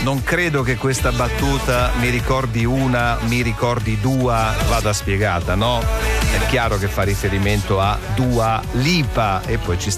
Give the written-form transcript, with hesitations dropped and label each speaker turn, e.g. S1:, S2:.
S1: non credo che questa battuta mi ricordi una, mi ricordi Dua vada spiegata, no? È chiaro che fa riferimento a Dua Lipa e poi ci